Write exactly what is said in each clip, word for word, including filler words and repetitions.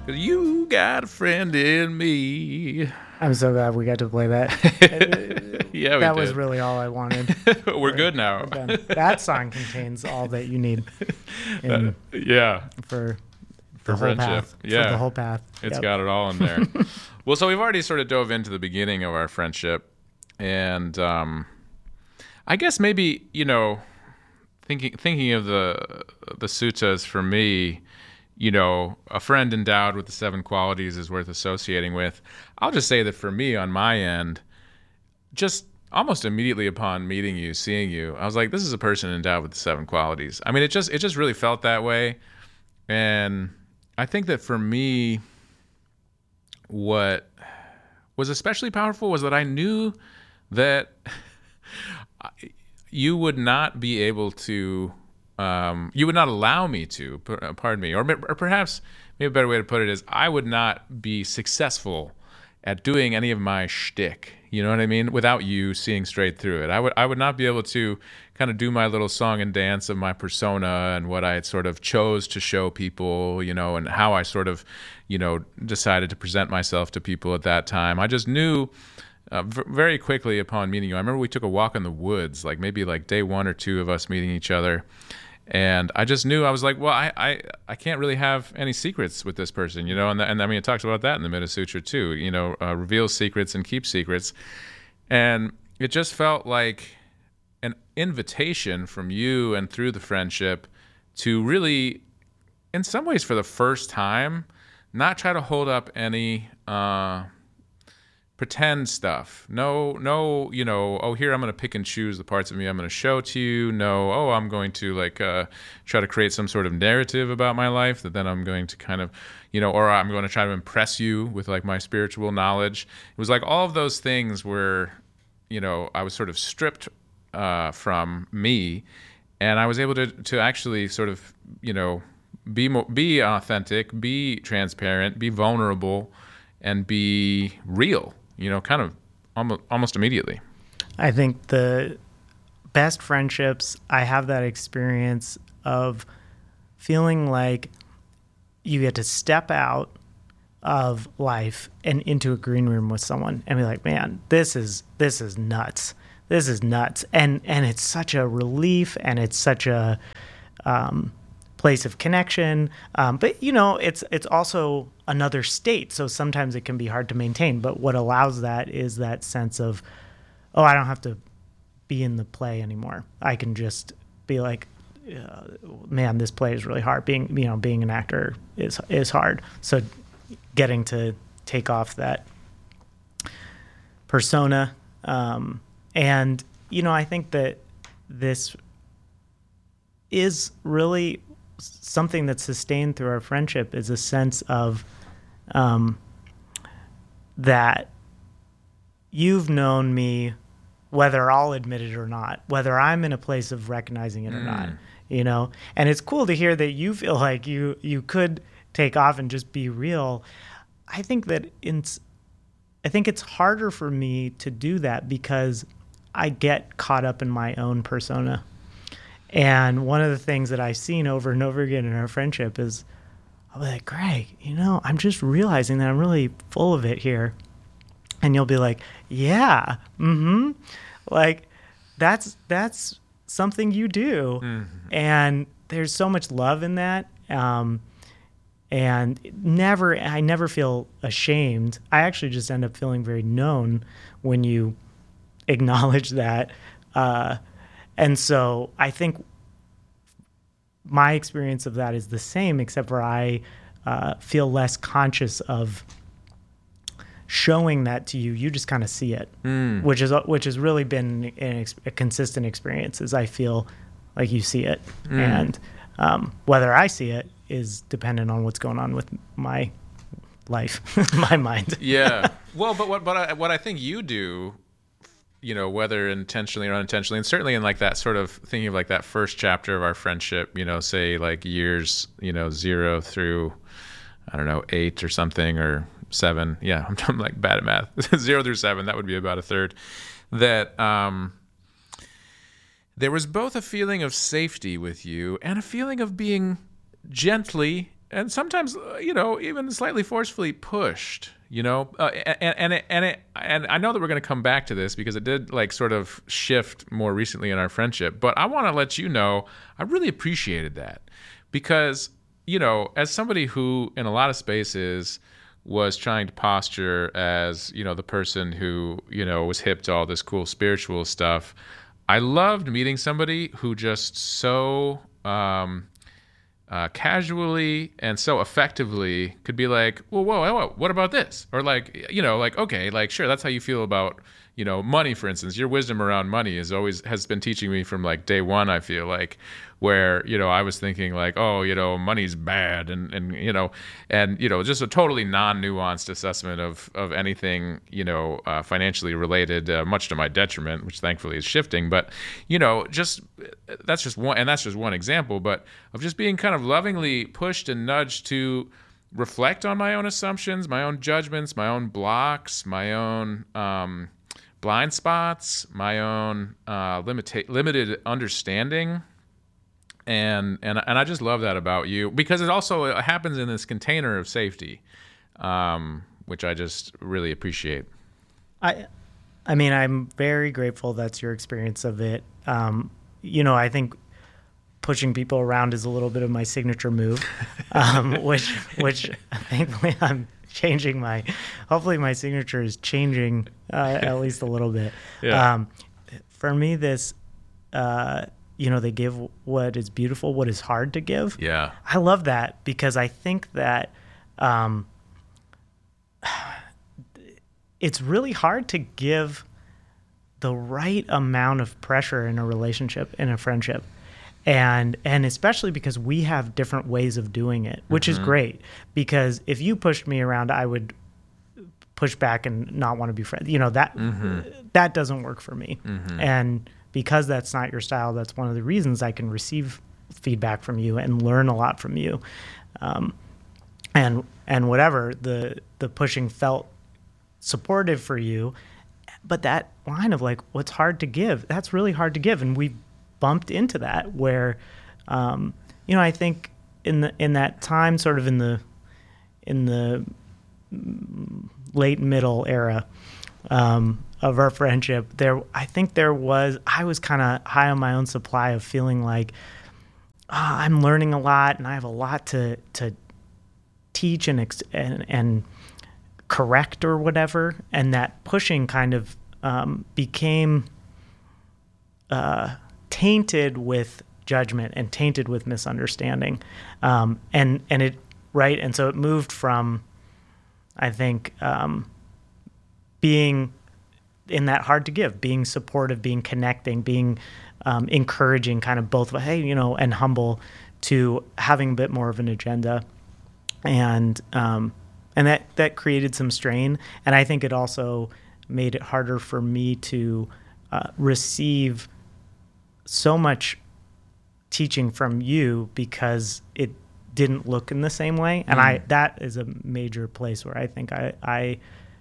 'Cause you got a friend in me. I'm so glad we got to play that. Yeah, we that did. was really all I wanted. We're We're- good now. we're done. That song contains all that you need in, Yeah, for for the whole friendship. path. Yeah, For the whole path. It's Yep. got it all in there. Well, so we've already sort of dove into the beginning of our friendship, and um, I guess maybe you know, thinking thinking of the the suttas for me, you know, a friend endowed with the seven qualities is worth associating with. I'll just say that for me, on my end, just almost immediately upon meeting you, seeing you, I was like, this is a person endowed with the seven qualities. I mean, it just it just really felt that way, and I think that for me, what was especially powerful was that I knew that you would not be able to, um, you would not allow me to, pardon me, or, or perhaps maybe a better way to put it is I would not be successful at doing any of my shtick, you know what I mean, without you seeing straight through it. I would I would not be able to kind of do my little song and dance of my persona and what I had sort of chose to show people, you know, and how I sort of, you know, decided to present myself to people at that time. I just knew uh, v- very quickly upon meeting you. I remember we took a walk in the woods, like maybe like day one or two of us meeting each other. And I just knew, I was like, well, I, I, I can't really have any secrets with this person, you know, and, and I mean, it talks about that in the Mitta Sutra too, you know, uh, reveal secrets and keep secrets. And it just felt like an invitation from you and through the friendship to really, in some ways for the first time, not try to hold up any uh, pretend stuff. No, no, you know, oh, here I'm going to pick and choose the parts of me I'm going to show to you. No, oh, I'm going to like uh, try to create some sort of narrative about my life that then I'm going to kind of, you know, or I'm going to try to impress you with like my spiritual knowledge. It was like all of those things were, you know, I was sort of stripped uh, from me, and I was able to to actually sort of, you know, be more, be authentic, be transparent, be vulnerable, and be real. You know, kind of almost, almost immediately. I think the best friendships, I have that experience of feeling like you get to step out of life and into a green room with someone and be like, man, this is this is nuts. This is nuts. And and it's such a relief, and it's such a um, place of connection. Um, but, you know, it's it's also another state. So sometimes it can be hard to maintain. But what allows that is that sense of, oh, I don't have to be in the play anymore. I can just be like, uh, man, this play is really hard. Being, you know, being an actor is is hard. So getting to take off that persona. Um, and, you know, I think that this is really something that's sustained through our friendship, is a sense of um, that you've known me, whether I'll admit it or not, whether I'm in a place of recognizing it or mm. not, you know? And it's cool to hear that you feel like you, you could take off and just be real. I think that it's, I think it's harder for me to do that because I get caught up in my own persona. And one of the things that I've seen over and over again in our friendship is, I'll be like, Greg, you know, I'm just realizing that I'm really full of it here. And you'll be like, yeah, mm-hmm. Like, that's that's something you do. Mm-hmm. And there's so much love in that. Um, and never, I never feel ashamed. I actually just end up feeling very known when you acknowledge that. Uh, and so I think my experience of that is the same, except for I uh, feel less conscious of showing that to you. You just kind of see it, mm. which is which has really been an ex- a consistent experience. Is I feel like you see it, mm. and um, whether I see it is dependent on what's going on with my life, my mind. Yeah. Well, but what but I, what I think you do, you know, whether intentionally or unintentionally, and certainly in like that sort of thinking of like that first chapter of our friendship, you know, say like years, you know, zero through, I don't know, eight or something, or seven. Yeah, I'm, I'm like bad at math. Zero through seven, that would be about a third. That um, there was both a feeling of safety with you and a feeling of being gently and sometimes, uh, you know, even slightly forcefully pushed, you know, uh, and and it, and it, and I know that we're going to come back to this because it did like sort of shift more recently in our friendship. But I want to let you know I really appreciated that because, you know, as somebody who in a lot of spaces was trying to posture as, you know, the person who, you know, was hip to all this cool spiritual stuff, I loved meeting somebody who just so um, uh, casually and so effectively could be like, well, whoa, whoa, whoa, what about this? Or like, you know, like, okay, like, sure, that's how you feel about, you know, money, for instance. Your wisdom around money is always has been teaching me from like day one, I feel like, where, you know, I was thinking like, oh, you know, money's bad and, and you know, and, you know, just a totally non-nuanced assessment of, of anything, you know, uh, financially related, uh, much to my detriment, which thankfully is shifting. But, you know, just that's just one, and that's just one example, but of just being kind of lovingly pushed and nudged to reflect on my own assumptions, my own judgments, my own blocks, my own, um, blind spots, my own uh, limita- limited understanding. And, and and I just love that about you because it also happens in this container of safety, um, which I just really appreciate. I, I mean, I'm very grateful that's your experience of it. Um, you know, I think pushing people around is a little bit of my signature move, um, which which thankfully I'm changing my. Hopefully, my signature is changing uh, at least a little bit. Yeah. Um, for me, this. Uh, you know, they give what is beautiful, what is hard to give. Yeah. I love that because I think that um, it's really hard to give the right amount of pressure in a relationship, in a friendship. And and especially because we have different ways of doing it, which mm-hmm. is great. Because if you pushed me around, I would push back and not want to be friends. You know, that mm-hmm. that doesn't work for me. Mm-hmm. And because that's not your style, that's one of the reasons I can receive feedback from you and learn a lot from you. Um, and and whatever, the the pushing felt supportive for you. But that line of like, what's hard to give, that's really hard to give. And we bumped into that where, um, you know, I think in the in that time, sort of in the in the late middle era, um, of our friendship, there, I think there was, I was kind of high on my own supply of feeling like, oh, I'm learning a lot and I have a lot to, to teach and, ex- and, and correct or whatever. And that pushing kind of, um, became, uh, tainted with judgment and tainted with misunderstanding. Um, and, and it, right. And so it moved from, I think, um, being in that hard to give, being supportive, being connecting, being um, encouraging, kind of both, hey, you know, and humble, to having a bit more of an agenda. And um, and that, that created some strain. And I think it also made it harder for me to uh, receive so much teaching from you because it didn't look in the same way. And mm. I that is a major place where I think I, I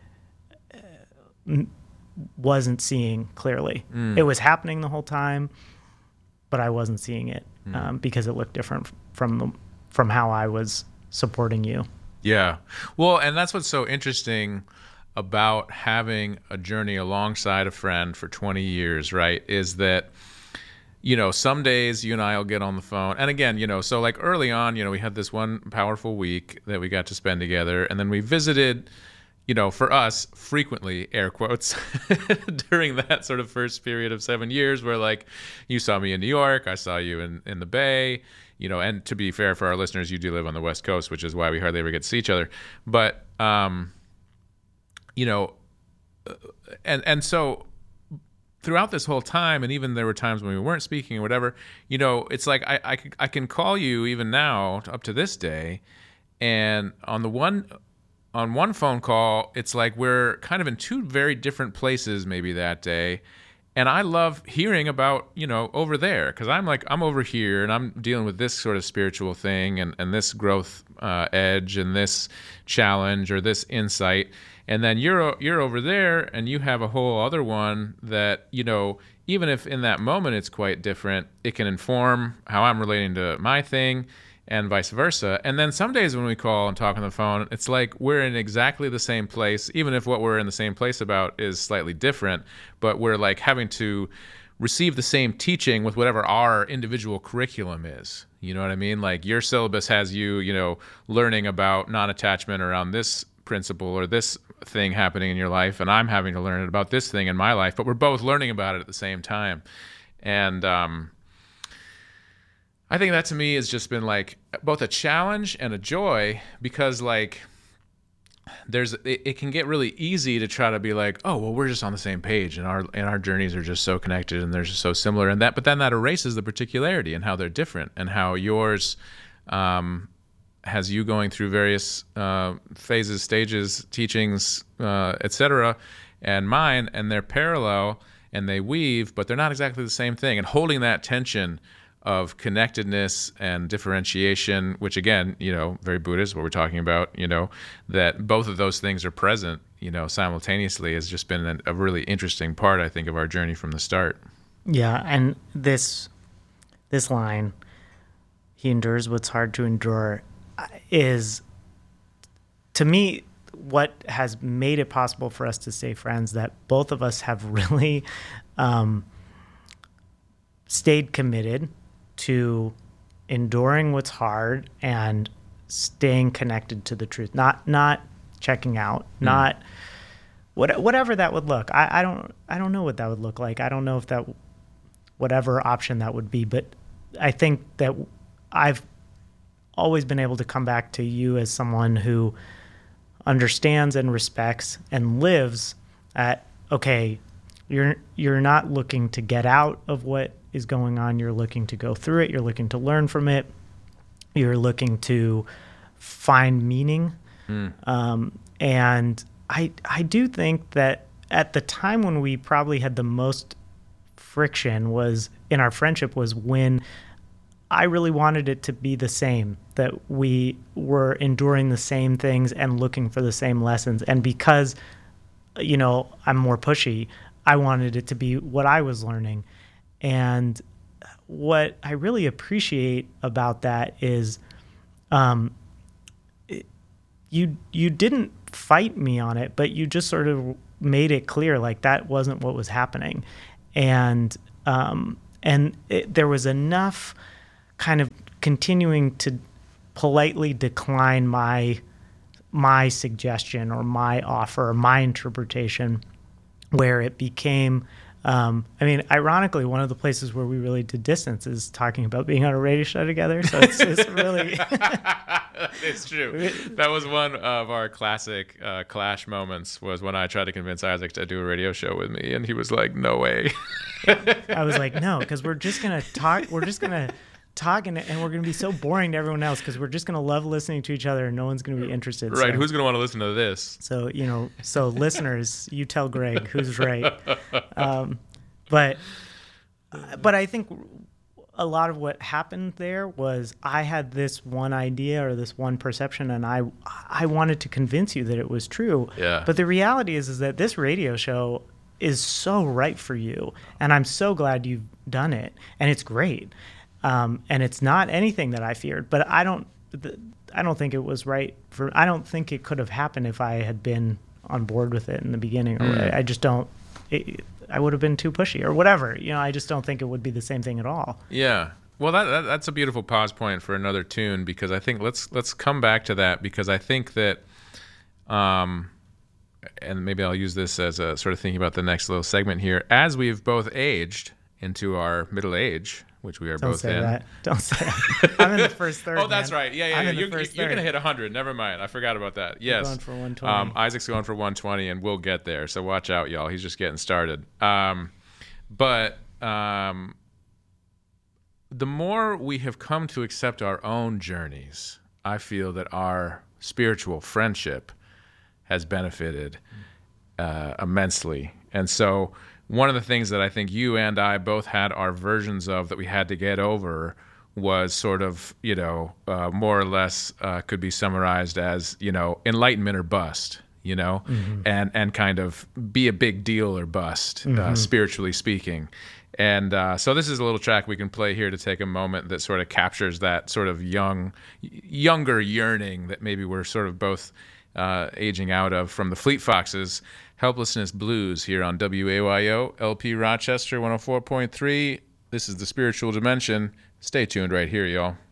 uh, wasn't seeing clearly. Mm. It was happening the whole time, but I wasn't seeing it mm. um, because it looked different from the, from how I was supporting you. Yeah. Well, and that's what's so interesting about having a journey alongside a friend for twenty years, right? Is that, you know, some days you and I will get on the phone. And again, you know, so like early on, you know, we had this one powerful week that we got to spend together. And then we visited, you know, for us, frequently, air quotes, during that sort of first period of seven years where, like, you saw me in New York, I saw you in, in the Bay, you know, and to be fair for our listeners, you do live on the West Coast, which is why we hardly ever get to see each other. But, um, you know, and and so throughout this whole time, and even there were times when we weren't speaking or whatever, you know, it's like I, I, I can call you even now up to this day, and on the one... on one phone call, it's like we're kind of in two very different places maybe that day. And I love hearing about, you know, over there, because I'm like, I'm over here and I'm dealing with this sort of spiritual thing and, and this growth uh, edge and this challenge or this insight. And then you're you're over there and you have a whole other one that, you know, even if in that moment it's quite different, it can inform how I'm relating to my thing. and vice versa. And then some days when we call and talk on the phone, it's like we're in exactly the same place, even if what we're in the same place about is slightly different, but we're like having to receive the same teaching with whatever our individual curriculum is. You know what I mean? Like your syllabus has you, you know, learning about non-attachment around this principle or this thing happening in your life, and I'm having to learn about this thing in my life, but we're both learning about it at the same time. And um, I think that to me has just been like both a challenge and a joy, because like there's it, it can get really easy to try to be like, oh well, we're just on the same page and our and our journeys are just so connected and they're just so similar, and that but then that erases the particularity and how they're different, and how yours um, has you going through various uh, phases, stages, teachings, uh, et cetera, and mine, and they're parallel and they weave, but they're not exactly the same thing. And holding that tension of connectedness and differentiation, which again, you know, very Buddhist, what we're talking about, you know, that both of those things are present, you know, simultaneously, has just been a, a really interesting part, I think, of our journey from the start. Yeah, and this this line, he endures what's hard to endure, is, to me, what has made it possible for us to stay friends, that both of us have really um, stayed committed to enduring what's hard and staying connected to the truth, not not checking out, mm. not what, whatever that would look. I, I don't I don't know what that would look like. I don't know if that, whatever option that would be, but I think that I've always been able to come back to you as someone who understands and respects and lives at, okay, you're you're not looking to get out of what is going on. You're looking to go through it. You're looking to learn from it. You're looking to find meaning. Mm. Um, and I I do think that at the time when we probably had the most friction was in our friendship was when I really wanted it to be the same, that we were enduring the same things and looking for the same lessons. And because, you know, I'm more pushy, I wanted it to be what I was learning. And what I really appreciate about that is um, it, you you didn't fight me on it, but you just sort of made it clear like that wasn't what was happening. And um, and it, there was enough kind of continuing to politely decline my my suggestion or my offer or my interpretation, where it became, um, I mean, ironically, one of the places where we really did distance is talking about being on a radio show together. So it's, it's really... It's true. That was one of our classic uh, clash moments, was when I tried to convince Isaac to do a radio show with me, and he was like, no way. I was like, no, because we're just going to talk, we're just going to talk and, and we're going to be so boring to everyone else because we're just going to love listening to each other and no one's going to be interested. Right. So, who's going to want to listen to this? So, you know, so listeners, you tell Greg who's right. Um, but, but I think a lot of what happened there was I had this one idea or this one perception, and I, I wanted to convince you that it was true. Yeah. But the reality is, is that this radio show is so right for you. And I'm so glad you've done it. And it's great. Um, and it's not anything that I feared, but I don't, I don't think it was right for, I don't think it could have happened if I had been on board with it in the beginning. Or mm. I, I just don't, it, I would have been too pushy or whatever. You know, I just don't think it would be the same thing at all. Yeah. Well, that, that that's a beautiful pause point for another tune, because I think let's, let's come back to that, because I think that, um, and maybe I'll use this as a sort of thinking about the next little segment here, as we've both aged into our middle age, which we are Don't both say in. That. Don't say that. I'm in the first third. Oh, that's man. right. Yeah, yeah, I'm yeah. in the You're, first you're third. going to hit one hundred. Never mind. I forgot about that. Yes. We're going for one twenty. Um, Isaac's going for one twenty, and we'll get there. So watch out, y'all. He's just getting started. Um, but um, the more we have come to accept our own journeys, I feel that our spiritual friendship has benefited uh, immensely. And so one of the things that I think you and I both had our versions of that we had to get over was sort of, you know, uh, more or less uh, could be summarized as, you know, enlightenment or bust, you know, mm-hmm. and, and kind of be a big deal or bust, mm-hmm. uh, spiritually speaking. And uh, so this is a little track we can play here to take a moment that sort of captures that sort of young, younger yearning that maybe we're sort of both uh, aging out of from the Fleet Foxes. Helplessness Blues here on W A Y O, L P Rochester one oh four point three. This is the Spiritual Dimension. Stay tuned right here, y'all.